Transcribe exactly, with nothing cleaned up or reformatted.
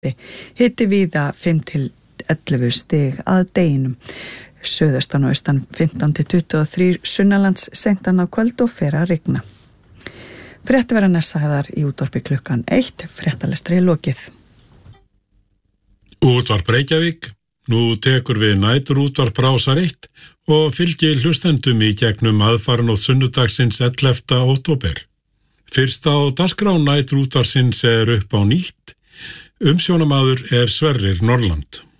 Hiti víða fimm til ellefu stig að deginum. Suðaustan og austan fimmtán til tuttugu og þrír, sunnanlands seintan á kvöld og fer að rigna. Fréttir verða næstsagðar í útvarpi klukkan eitt, fréttalestri lokið. Útvarp Reykjavík, nú tekur við nætur útvarp Rásar eitt og fylgi hlustendum í gegnum aðfaranótt sunnudagsins ellefta október. Fyrst á dagskrá nætur útvarpsins er upp á nýtt. Umsjónamaður er Sverrir Norland.